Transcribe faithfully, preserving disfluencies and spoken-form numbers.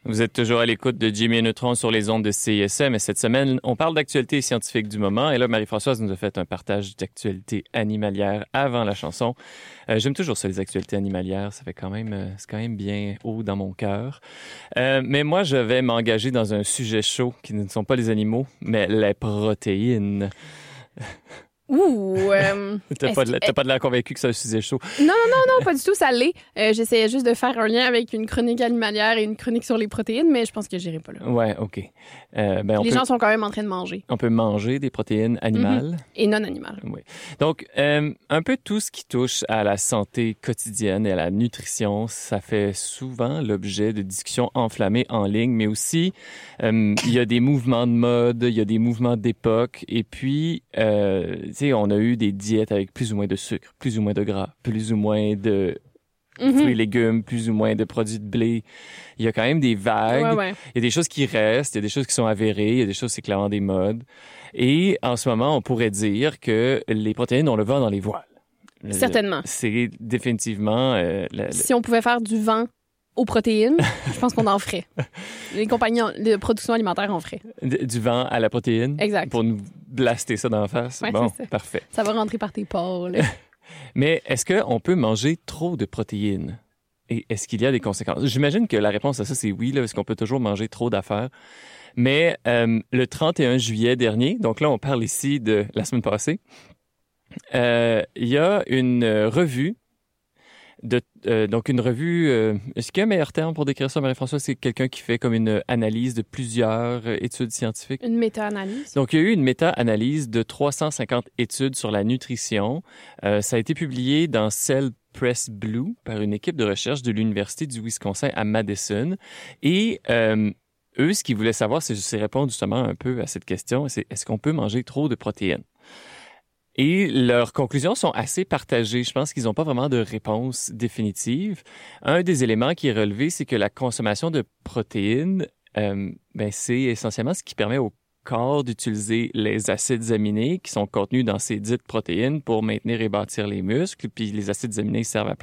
Vous êtes toujours à l'écoute de Jimmy et Neutron sur les ondes de C I S M et cette semaine, on parle d'actualité scientifique du moment. Et là, Marie-Françoise nous a fait un partage d'actualités animalières avant la chanson. Euh, j'aime toujours ça, les actualités animalières. Ça fait quand même, euh, c'est quand même bien haut dans mon cœur. Euh, mais moi, je vais m'engager dans un sujet chaud qui ne sont pas les animaux, mais les protéines. Ouh! Euh, t'as pas, de, que... t'as pas de l'air convaincu que c'est un sujet chaud. Non, non, non, non, pas du tout, ça l'est. Euh, j'essayais juste de faire un lien avec une chronique animalière et une chronique sur les protéines, mais je pense que j'irai pas là. Ouais, OK. Euh, ben on les peut, gens sont quand même en train de manger. On peut manger des protéines animales. Mm-hmm. Et non animales. Oui. Donc, euh, un peu tout ce qui touche à la santé quotidienne et à la nutrition, ça fait souvent l'objet de discussions enflammées en ligne, mais aussi, euh, il y a des mouvements de mode, il y a des mouvements d'époque, et puis, euh, tu sais, on a eu des diètes avec plus ou moins de sucre, plus ou moins de gras, plus ou moins de mm-hmm. fruits et légumes, plus ou moins de produits de blé. Il y a quand même des vagues. Ouais, ouais. Il y a des choses qui restent, il y a des choses qui sont avérées, il y a des choses, c'est clairement des modes. Et en ce moment, on pourrait dire que les protéines ont le vent dans les voiles. Certainement. C'est définitivement... Euh, le, le... Si on pouvait faire du vent aux protéines, je pense qu'on en ferait. Les compagnies de production alimentaire en feraient. Du vent à la protéine? Exact. Pour nous blaster ça d'en face? Ouais, bon, c'est ça. Parfait. Ça va rentrer par tes pores, là. Mais est-ce qu'on peut manger trop de protéines? Et est-ce qu'il y a des conséquences? J'imagine que la réponse à ça, c'est oui, là, parce qu'on peut toujours manger trop d'affaires. Mais euh, le trente et un juillet dernier, donc là, on parle ici de la semaine passée, euh, il y a une revue, de, euh, donc une revue, euh, est-ce qu'il y a un meilleur terme pour décrire ça, Marie-François? C'est quelqu'un qui fait comme une analyse de plusieurs études scientifiques. Une méta-analyse. Donc, il y a eu une méta-analyse de trois cent cinquante études sur la nutrition. Euh, ça a été publié dans Cell Press Blue par une équipe de recherche de l'Université du Wisconsin à Madison. Et euh, eux, ce qu'ils voulaient savoir, c'est, c'est répondre justement un peu à cette question, c'est est-ce qu'on peut manger trop de protéines? Et leurs conclusions sont assez partagées. Je pense qu'ils n'ont pas vraiment de réponse définitive. Un des éléments qui est relevé, c'est que la consommation de protéines, euh, ben, c'est essentiellement ce qui permet au corps d'utiliser les acides aminés qui sont contenus dans ces dites protéines pour maintenir et bâtir les muscles. Puis les acides aminés servent à